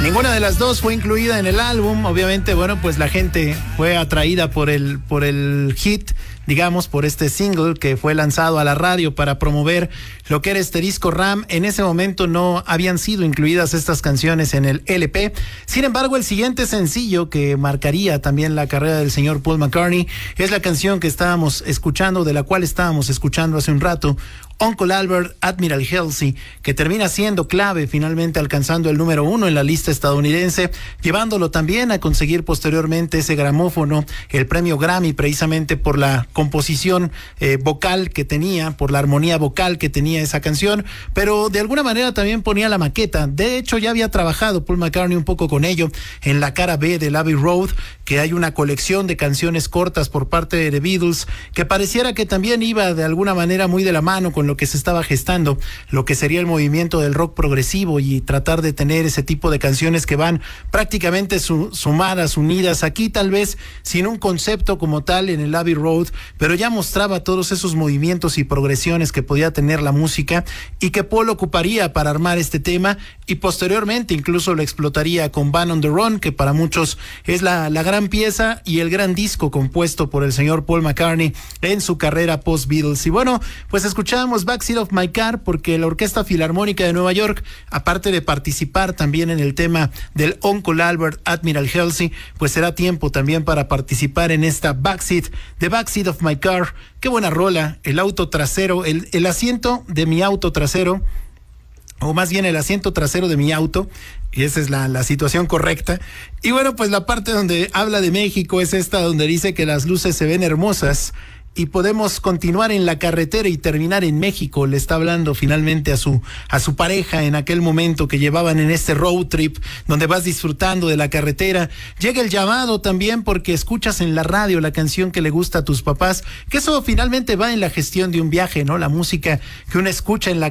Ninguna de las dos fue incluida en el álbum. Obviamente, bueno, pues la gente fue atraída por el hit, digamos, por este single que fue lanzado a la radio para promover lo que era este disco Ram. En ese momento no habían sido incluidas estas canciones en el LP. Sin embargo, el siguiente sencillo que marcaría también la carrera del señor Paul McCartney es la canción que estábamos escuchando, de la cual estábamos escuchando hace un rato, Uncle Albert, Admiral Halsey, que termina siendo clave, finalmente alcanzando el número 1 en la lista estadounidense, llevándolo también a conseguir posteriormente ese gramófono, el premio Grammy, precisamente por la composición vocal que tenía, por la armonía vocal que tenía esa canción, pero de alguna manera también ponía la maqueta. De hecho, ya había trabajado Paul McCartney un poco con ello en la cara B del Abbey Road, que hay una colección de canciones cortas por parte de The Beatles, que pareciera que también iba de alguna manera muy de la mano con lo que se estaba gestando, lo que sería el movimiento del rock progresivo, y tratar de tener ese tipo de canciones que van prácticamente sumadas, unidas, aquí tal vez sin un concepto como tal en el Abbey Road, pero ya mostraba todos esos movimientos y progresiones que podía tener la música y que Paul ocuparía para armar este tema, y posteriormente incluso lo explotaría con Band on the Run, que para muchos es la gran pieza y el gran disco compuesto por el señor Paul McCartney en su carrera post-Beatles. Y bueno, pues escuchamos Backseat of My Car porque la Orquesta Filarmónica de Nueva York, aparte de participar también en el tema del Uncle Albert, Admiral Halsey, pues será tiempo también para participar en esta The Backseat of My Car. Qué buena rola, el auto trasero, el asiento de mi auto trasero, o más bien el asiento trasero de mi auto, y esa es la situación correcta. Y bueno, pues la parte donde habla de México es esta donde dice que las luces se ven hermosas y podemos continuar en la carretera y terminar en México. Le está hablando finalmente a su pareja en aquel momento que llevaban en este road trip donde vas disfrutando de la carretera. Llega el llamado también porque escuchas en la radio la canción que le gusta a tus papás, que eso finalmente va en la gestión de un viaje, ¿no? La música que uno escucha en la